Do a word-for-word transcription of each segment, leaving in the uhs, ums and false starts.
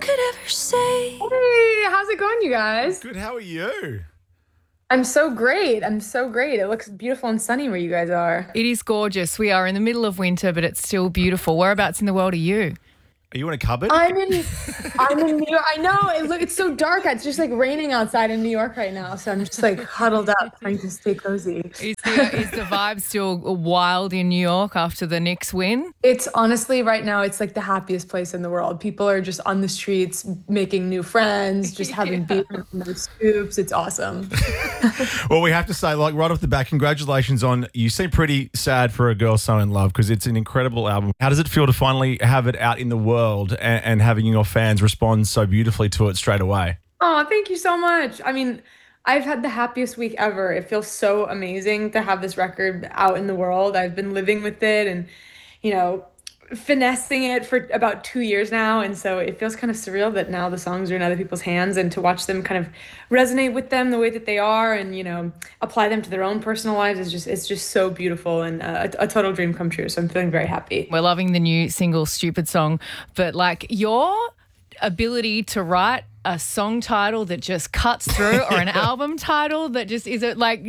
could ever say. Hey, how's it going, you guys? Good, how are you? I'm so great. I'm so great. It looks beautiful and sunny where you guys are. It is gorgeous. We are in the middle of winter, but it's still beautiful. Whereabouts in the world are you? Are you in a cupboard? I'm in I'm in New York. I know. It, look, it's so dark. It's just like raining outside in New York right now. So I'm just like huddled up trying to stay cozy. Is the, is the vibe still wild in New York after the Knicks win? It's honestly right now, it's like the happiest place in the world. People are just on the streets making new friends, just having Yeah. beer and those scoops. It's awesome. Well, we have to say, like, right off the bat, congratulations on, you seem pretty sad for A Girl So In Love because it's an incredible album. How does it feel to finally have it out in the world and, and having your fans respond so beautifully to it straight away? Oh, thank you so much. I mean, I've had the happiest week ever. It feels so amazing to have this record out in the world. I've been living with it and, you know, finessing it for about two years now. And so it feels kind of surreal that now the songs are in other people's hands and to watch them kind of resonate with them the way that they are and, you know, apply them to their own personal lives is just, it's just so beautiful and uh, a, a total dream come true. So I'm feeling very happy. We're loving the new single, Stupid Song, but like your ability to write a song title that just cuts through or an album title that just is it like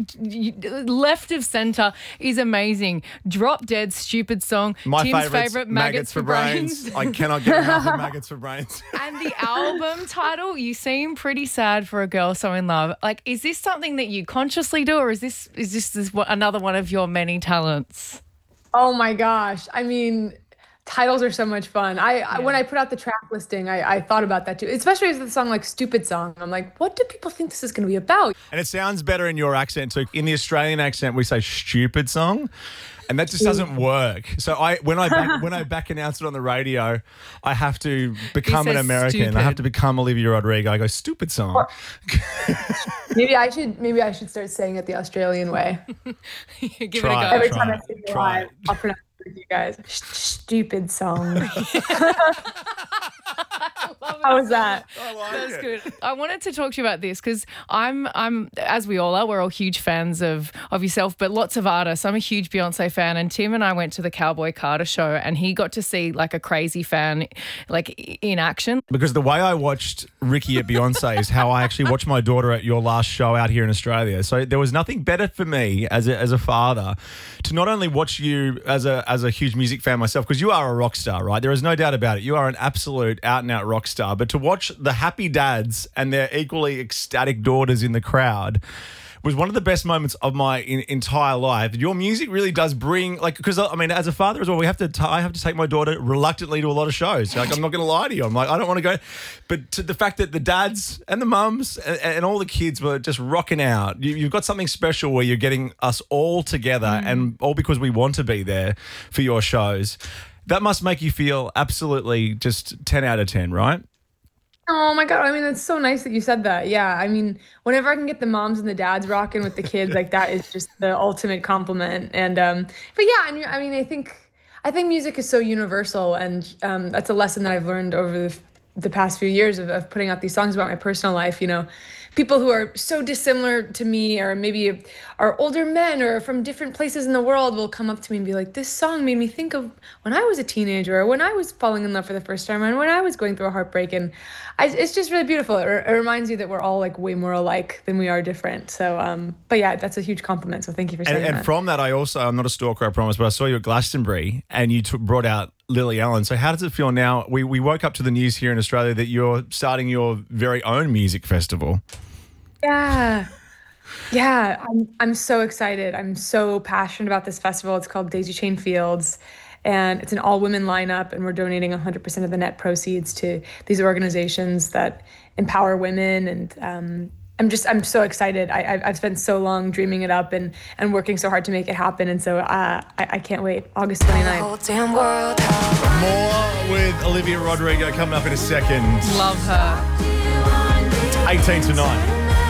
left of center is amazing. Drop Dead Stupid Song. My Tim's favourite's favorite, Maggots, for Brains. I cannot get enough of Maggots for Brains. And the album title, you seem pretty sad for A Girl So In Love. Like, is this something that you consciously do, or is this is this, this what, another one of your many talents? Oh my gosh. I mean, titles are so much fun. I, I when I put out the track listing, I, I thought about that too, especially as the song like Stupid Song. I'm like, what do people think this is going to be about? And it sounds better in your accent. So in the Australian accent, we say stupid song. And that just doesn't work. So I when I back, when I back announce it on the radio, I have to become an says American. stupid. I have to become Olivia Rodrigo. I go, stupid song. Maybe I should maybe I should start saying it the Australian way. Give Try it a Every go. Try time I it. sing it Try live, it. I'll pronounce it with you guys. Sh- Stupid song. How was that? I like That's it. good. I wanted to talk to you about this because I'm, I'm, as we all are, we're all huge fans of of yourself, but lots of artists. I'm a huge Beyonce fan, and Tim and I went to the Cowboy Carter show, and he got to see like a crazy fan, like i- in action. Because the way I watched Ricky at Beyonce is how I actually watched my daughter at your last show out here in Australia. So there was nothing better for me as a, as a father to not only watch you as a as a huge music fan myself, because you are a rock star, right? There is no doubt about it. You are an absolute out and out rock star. But to watch the happy dads and their equally ecstatic daughters in the crowd was one of the best moments of my in, entire life. Your music really does bring, like, because I mean, as a father as well, we have to. T- I have to take my daughter reluctantly to a lot of shows. Like, I'm not going to lie to you. I'm like, I don't want to go, but to the fact that the dads and the mums and, and all the kids were just rocking out. You, you've got something special where you're getting us all together, Mm. and all because we want to be there for your shows. That must make you feel absolutely just ten out of ten, right? Oh my God. I mean, it's so nice that you said that. Yeah. I mean, whenever I can get the moms and the dads rocking with the kids, like that is just the ultimate compliment. And, um, but yeah, and I mean, I think, I think music is so universal. And, um, that's a lesson that I've learned over the, the past few years of, of putting out these songs about my personal life. You know, people who are so dissimilar to me, or maybe are older men or from different places in the world, will come up to me and be like, this song made me think of when I was a teenager, or when I was falling in love for the first time, and when I was going through a heartbreak. And I, it's just really beautiful. It, re- it reminds you that we're all like way more alike than we are different. So, um, but yeah, that's a huge compliment. So thank you for saying And, and that. from that, I also, I'm not a stalker, I promise, but I saw you at Glastonbury and you took brought out Lily Allen. So how does it feel now? We, we woke up to the news here in Australia that you're starting your very own music festival. Yeah. Yeah, I'm I'm so excited. I'm so passionate about this festival. It's called Daisy Chain Fields, and it's an all-women lineup, and we're donating one hundred percent of the net proceeds to these organizations that empower women. And um, I'm just I'm so excited. I, I've I've spent so long dreaming it up and and working so hard to make it happen. And so uh, I I can't wait. August twenty-ninth. Whole damn world. More with Olivia Rodrigo coming up in a second. Love her. eighteen to nine.